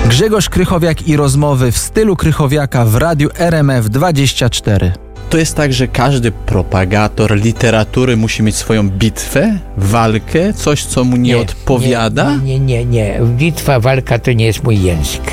Grzegorz Krychowiak i rozmowy w stylu Krychowiaka w radiu RMF24. To jest tak, że każdy propagator literatury musi mieć swoją bitwę, walkę, coś, co mu nie odpowiada? Nie. Bitwa, walka to nie jest mój język.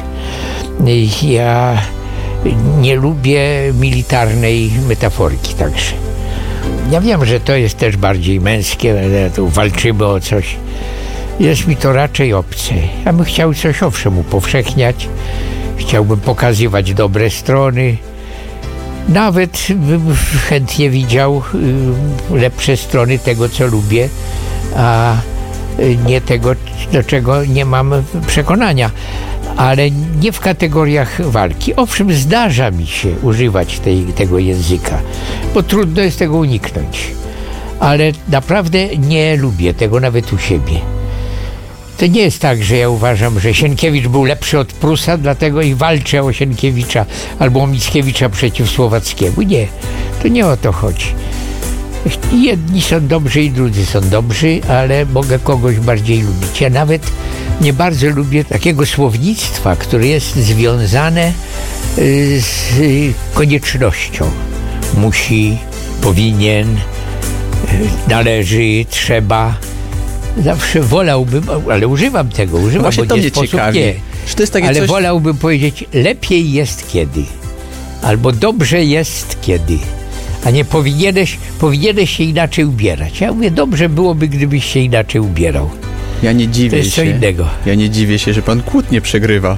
Ja nie lubię militarnej metaforyki także. Ja wiem, że to jest też bardziej męskie, ale tu walczymy o coś. Jest mi to raczej obce. Ja bym chciał coś owszem upowszechniać. Chciałbym pokazywać dobre strony. Nawet bym chętnie widział lepsze strony tego, co lubię, a nie tego, do czego nie mam przekonania. Ale nie w kategoriach walki. Owszem, zdarza mi się używać tego języka, bo trudno jest tego uniknąć. Ale naprawdę nie lubię tego nawet u siebie. To nie jest tak, że ja uważam, że Sienkiewicz był lepszy od Prusa, dlatego i walczę o Sienkiewicza albo o Mickiewicza przeciw Słowackiemu. Nie, to nie o to chodzi. Jedni są dobrzy i drudzy są dobrzy, ale mogę kogoś bardziej lubić. Ja nawet nie bardzo lubię takiego słownictwa, które jest związane z koniecznością. Musi, powinien, należy, trzeba. Zawsze wolałbym, ale używam tego, właśnie bo to nie mnie sposób ciekawi. nie. Czy to jest takie ale coś... wolałbym powiedzieć, lepiej jest kiedy, albo dobrze jest kiedy, a nie powinieneś się inaczej ubierać. Ja mówię, dobrze byłoby, gdybyś się inaczej ubierał. Ja nie dziwię to jest się. co innego. Ja nie dziwię się, że pan kłótnie przegrywa.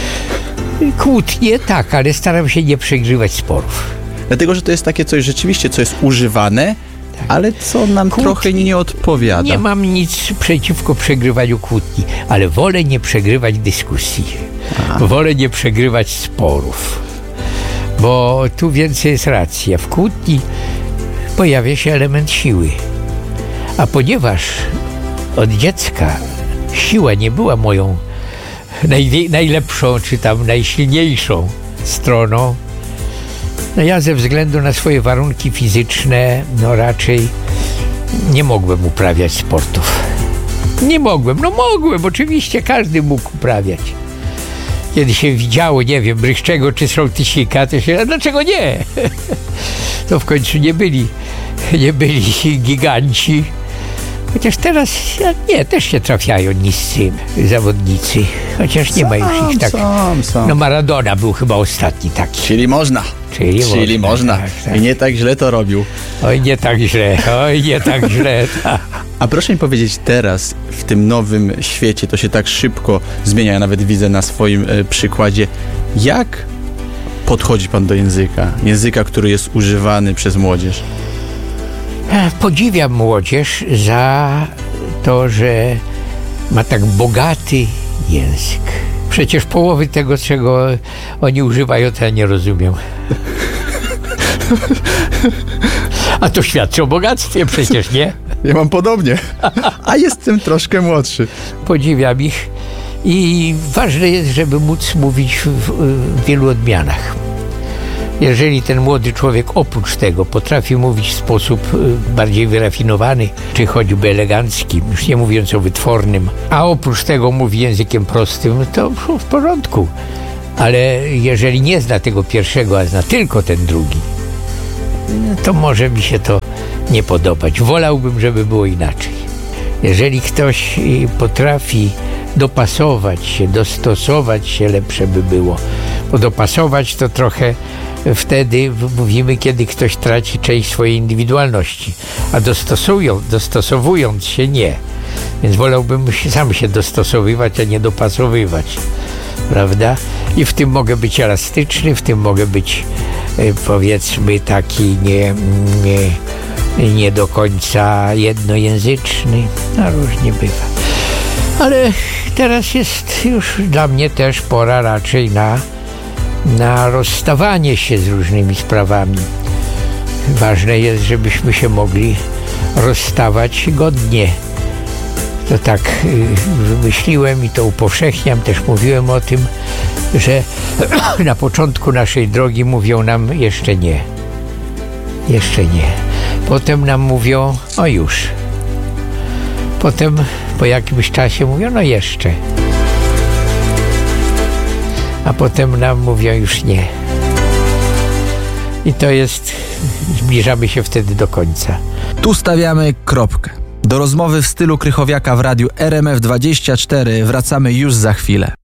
Kłótnie tak, ale staram się nie przegrywać sporów. Dlatego, że to jest takie coś rzeczywiście, co jest używane, ale co nam trochę nie odpowiada. Nie mam nic przeciwko przegrywaniu kłótni, ale wolę nie przegrywać dyskusji. Wolę nie przegrywać sporów. Bo tu więcej jest racji. W kłótni pojawia się element siły. A ponieważ od dziecka siła nie była moją najlepszą, czy tam najsilniejszą stroną, no ja ze względu na swoje warunki fizyczne, no raczej nie mogłem uprawiać sportów. Nie mogłem, mogłem, oczywiście każdy mógł uprawiać. Kiedy się widziało, nie wiem, Brychczego czy Sołtysika, to się, a dlaczego nie? To w końcu nie byli giganci. Chociaż teraz, też się trafiają niscy zawodnicy. Chociaż nie ma już ich tak. Są. No Maradona był chyba ostatni taki. Czyli można. Czyli można. Tak. I nie tak źle to robił. Oj, nie tak źle. Tak. A proszę mi powiedzieć teraz, w tym nowym świecie, to się tak szybko zmienia, ja nawet widzę na swoim przykładzie, jak podchodzi pan do języka, który jest używany przez młodzież? Podziwiam młodzież za to, że ma tak bogaty język. Przecież połowy tego, czego oni używają, to ja nie rozumiem. A to świadczy o bogactwie przecież, nie? Ja mam podobnie, a jestem troszkę młodszy. Podziwiam ich i ważne jest, żeby móc mówić w wielu odmianach. Jeżeli ten młody człowiek oprócz tego potrafi mówić w sposób bardziej wyrafinowany, czy choćby elegancki, już nie mówiąc o wytwornym, a oprócz tego mówi językiem prostym, to w porządku. Ale jeżeli nie zna tego pierwszego, a zna tylko ten drugi, to może mi się to nie podobać. Wolałbym, żeby było inaczej. Jeżeli ktoś potrafi dopasować się, dostosować się, lepsze by było. Bo dopasować to trochę wtedy mówimy, kiedy ktoś traci część swojej indywidualności, a dostosowując się nie. Więc wolałbym sam się dostosowywać, a nie dopasowywać. Prawda? I w tym mogę być elastyczny, w tym mogę być powiedzmy taki nie do końca jednojęzyczny. No różnie bywa. Ale teraz jest już dla mnie też pora raczej na rozstawanie się z różnymi sprawami. Ważne jest, żebyśmy się mogli rozstawać godnie. To tak wymyśliłem i to upowszechniam, też mówiłem o tym, że na początku naszej drogi mówią nam jeszcze nie. Jeszcze nie. Potem nam mówią o już. Potem po jakimś czasie mówią no jeszcze. a potem nam mówią już nie. I to jest, zbliżamy się wtedy do końca. Tu stawiamy kropkę. Do rozmowy w stylu Krychowiaka w radiu RMF24 wracamy już za chwilę.